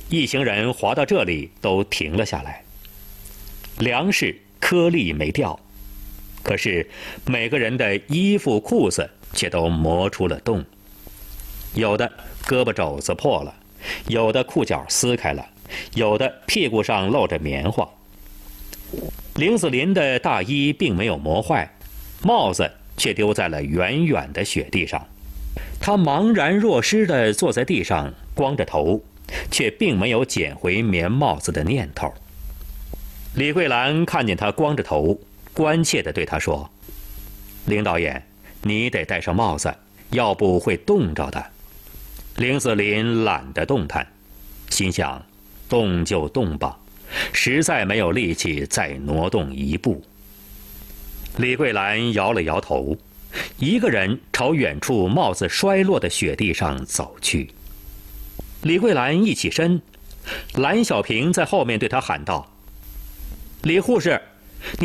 一行人滑到这里都停了下来。粮食颗粒没掉，可是每个人的衣服裤子却都磨出了洞，有的胳膊肘子破了，有的裤脚撕开了，有的屁股上露着棉花。林子林的大衣并没有磨坏，帽子却丢在了远远的雪地上。他茫然若失地坐在地上，光着头，却并没有捡回棉帽子的念头。李桂兰看见他光着头，关切地对他说：“林导演，你得戴上帽子，要不会冻着的。”林子林懒得动弹，心想：动就动吧，实在没有力气再挪动一步。李桂兰摇了摇头，一个人朝远处帽子摔落的雪地上走去。李桂兰一起身，蓝小平在后面对她喊道：“李护士，